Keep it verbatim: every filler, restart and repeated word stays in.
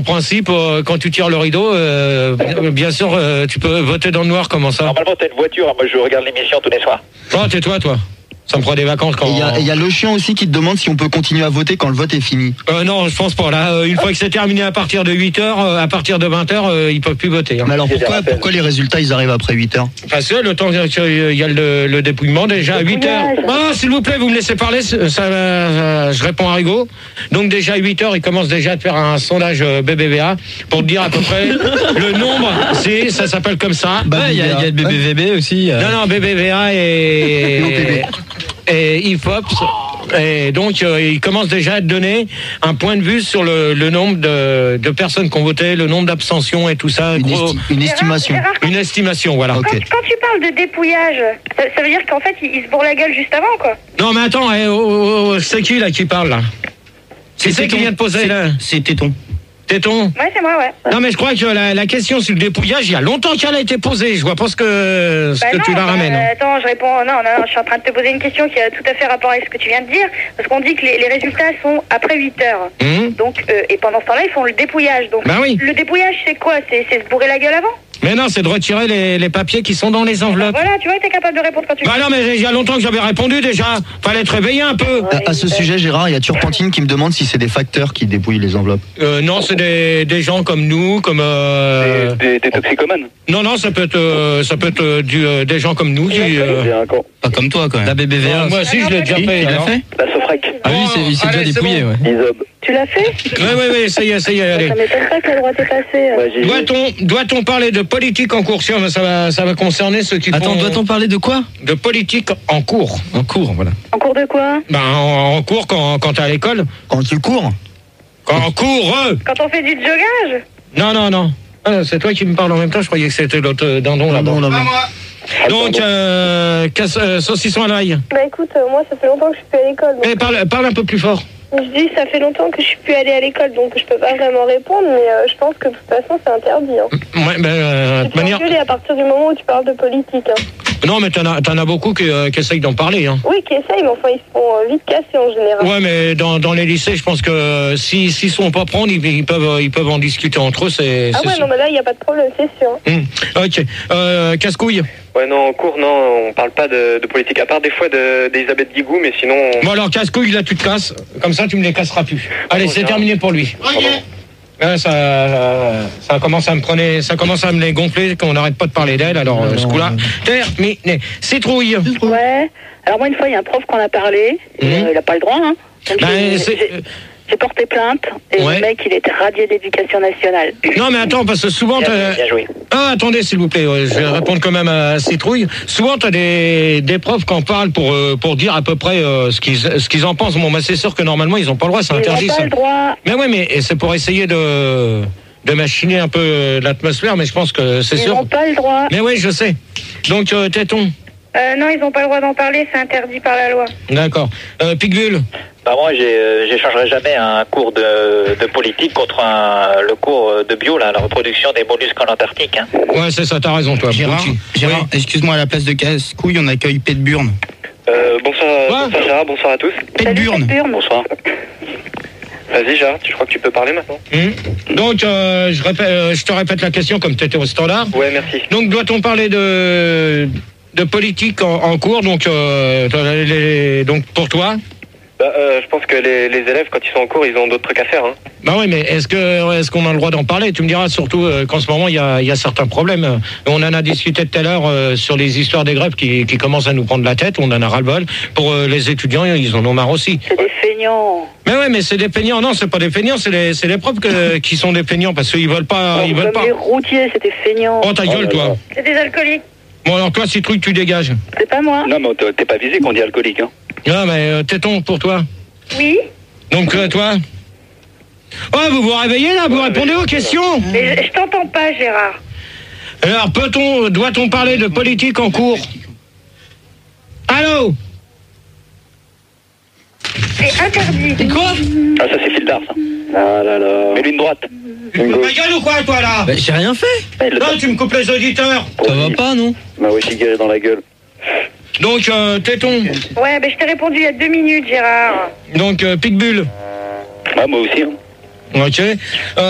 en principe, euh, quand tu tires le rideau, euh, bien sûr, euh, tu peux voter dans le noir, comment ça? Normalement, t'as une voiture, hein. Moi je regarde l'émission tous les soirs. Oh, tais-toi, toi. Ça me prend des vacances quand... Il y, y a le chien aussi qui te demande si on peut continuer à voter quand le vote est fini. Euh, non, je pense pas. Là, euh, une fois que c'est terminé à partir de huit heures, euh, à partir de vingt heures, euh, ils peuvent plus voter. Hein. Mais alors pourquoi, pourquoi les résultats ils arrivent après huit heures? Parce que le temps qu'il y a le, le dépouillement, déjà à huit heures. Ah, s'il vous plaît, vous me laissez parler, ça, ça, je réponds à Rigaud. Donc déjà à huit heures, ils commencent déjà à te faire un sondage B B V A pour te dire à peu près le nombre. C'est, ça s'appelle comme ça. Bah, il y, y a le B B V B aussi. Euh... Non, non, B B V A et... et I F O P S, et donc euh, il commence déjà à te donner un point de vue sur le, le nombre de, de personnes qui ont voté, le nombre d'abstentions et tout ça. Une, gros, esti- une estimation. Gérard, Gérard, une estimation, voilà. Quand, Okay. quand tu parles de dépouillage, ça, ça veut dire qu'en fait, il, il se bourre la gueule juste avant, quoi. Non, mais attends, eh, oh, oh, c'est qui là qui parle là? C'est qui qui vient de poser là? C'est Téton. Téton? Ouais, c'est moi, ouais. Non, mais je crois que la, la question sur le dépouillage, il y a longtemps qu'elle a été posée. Je vois pas ce que, ce Bah que non, tu la bah, ramènes. Hein. Attends, je réponds. Non, non, non, je suis en train de te poser une question qui a tout à fait rapport avec ce que tu viens de dire. Parce qu'on dit que les, les résultats sont après huit heures. Mmh. Donc, euh, et pendant ce temps-là, ils font le dépouillage. Donc, Bah oui. le dépouillage, c'est quoi? C'est, c'est se bourrer la gueule avant? Mais non, c'est de retirer les, les papiers qui sont dans les enveloppes. Voilà, tu vois, t'es capable de répondre quand tu veux. Bah non, mais il y a longtemps que j'avais répondu déjà. Fallait te réveiller un peu. À, à ce sujet, Gérard, il y a Turpentine qui me demande si c'est des facteurs qui dépouillent les enveloppes. Euh, non, c'est des, des gens comme nous, comme... Euh... Des, des, des toxicomanes. Non, non, ça peut être, euh, ça peut être euh, du, euh, des gens comme nous. Qui, euh... Pas comme toi, quand même. La B B V A. Ah, moi aussi, je l'ai déjà Tu fait. l'as alors. fait? La Sofrec. Ah oui, c'est, il s'est Allez, déjà c'est dépouillé, bon. ouais. Isob. Tu l'as fait? Oui, oui, oui, ça y est, ça y est, allez. Ça m'étonne pas que le droit t'est passé. Ouais, j'ai Doit-on, doit-on parler de politique en cours? Ça va, ça va concerner ceux qui Attends, font... doit-on parler de quoi? De politique en cours. En cours, voilà. En cours de quoi? Ben, en, en cours quand, quand t'es à l'école. Quand tu cours. Quand en cours, euh. Quand on fait du jogage? Non, non, non. Ah, c'est toi qui me parles en même temps, je croyais que c'était l'autre euh, dindon là-bas. Pardon, là-bas. Donc, euh, casse, euh, saucisson à l'ail. Bah écoute, euh, moi ça fait longtemps que je suis plus à l'école. donc- Eh, parle, parle un peu plus fort. Je dis, ça fait longtemps que je suis plus allée à l'école, donc je peux pas vraiment répondre, mais euh, je pense que de toute façon c'est interdit. Hein. Ouais, ben, euh, de Tu toute peux manière... engueuler à partir du moment où tu parles de politique. Hein. Non, mais t'en as, t'en as beaucoup qui, euh, qui essayent d'en parler. Hein. Oui, qui essayent, mais enfin ils se font euh, vite casser en général. Ouais, mais dans, dans les lycées, je pense que euh, si, s'ils sont pas prendre, ils, ils peuvent, ils peuvent en discuter entre eux. C'est, Ah c'est ouais, sûr. non, mais là il n'y a pas de problème, c'est sûr. Hum. Ok. Euh, casse-couille. Ouais, non, en cours, non, on parle pas de, de politique, à part des fois de- d'Elisabeth Guigou, mais sinon... on- Bon alors, casse-couille, là, tu te casses. Comme ça, tu me les casseras plus. Allez, c'est bien. terminé pour lui. Ouais, ça, euh, ça commence à me prendre, ça commence à me les gonfler, qu'on n'arrête pas de parler d'elle. Alors, euh, ce coup-là, terminé. Citrouille. Ouais. Alors moi une fois il y a un prof qu'on a parlé, et, Mhm. euh, il a pas le droit. Hein. Donc, Ben, j'ai- c'est- j'ai- J'ai porté plainte et Ouais. le mec il était radié d'éducation nationale. Non, mais attends, parce que souvent... Bien, t'as- bien joué. Ah, attendez, s'il vous plaît, ouais, je vais répondre quand même à Citrouille. Souvent, tu as des, des profs qui en parlent pour, euh, pour dire à peu près euh, ce qu'ils ce qu'ils en pensent. Bon, bah, c'est sûr que normalement, ils n'ont pas le droit, c'est Ils interdit, n'ont pas ça. le droit. Mais oui, mais et c'est pour essayer de, de machiner un peu euh, l'atmosphère, mais je pense que c'est Ils sûr. n'ont pas le droit. Mais oui, je sais. Donc, euh, Téton, Euh, non, ils n'ont pas le droit d'en parler, c'est interdit par la loi. d'accord. Euh, Picvule, Bah moi, j'ai, euh, j'échangerai jamais un cours de, de politique contre un, le cours de bio, là, la reproduction des mollusques en Antarctique. Hein. ouais, c'est ça, t'as raison, toi. Gérard, Bouti. Gérard, Oui. excuse-moi, à la place de casse-couille, on accueille Pète-Burne. Euh, bonsoir, Ouais. bonsoir Gérard, bonsoir à tous. Pète-Burne. Burne. Bonsoir. Vas-y Gérard, tu crois que tu peux parler maintenant? Hum. Donc, euh, je, répète, euh, je te répète la question comme tu étais au standard. Ouais, merci. Donc, doit-on parler de, de politique en, en cours donc, euh, les- les- donc, pour toi? Bah, euh, je pense que les, les élèves, quand ils sont en cours, ils ont d'autres trucs à faire. Hein. Bah oui, mais est-ce que est-ce qu'on a le droit d'en parler? Tu me diras surtout euh, qu'en ce moment il y a, il y a certains problèmes. On en a discuté tout à l'heure euh, sur les histoires des grèves qui, qui commencent à nous prendre la tête. On en a ras-le-bol. Pour euh, les étudiants, ils en ont marre aussi. C'est des feignants. Mais ouais, mais c'est des feignants. Non, c'est pas des feignants, c'est les c'est les profs que- qui sont des feignants parce qu'ils veulent pas, ils veulent Comme pas. les routiers, c'est des feignants. Oh ta gueule, toi. C'est des alcooliques. Bon alors toi, Citrouille, tu dégages. C'est pas moi. Non, mais t'es- t'es pas visé qu'on dit alcoolique. Hein. Non, mais euh, Téton pour toi. Oui. Donc euh, toi. Oh, vous vous réveillez là, vous répondez aux questions. Mais je, je t'entends pas, Gérard. Alors, peut-on, doit-on parler de politique en cours? Allô? C'est interdit. Quoi? Ah, ça c'est fil d'art, ça. Ah là là. Mets-lui une droite. Tu te ma gueule ou quoi, toi, là? Bah, j'ai rien fait. Ouais, le Non, tu me coupes les auditeurs. Ça va pas, non? m'a aussi guéri dans la gueule. Donc, euh, Téton. Ouais, ben je t'ai répondu il y a deux minutes, Gérard. Donc, euh, Picbulle. Ah, moi aussi. Hein. Ok. Euh,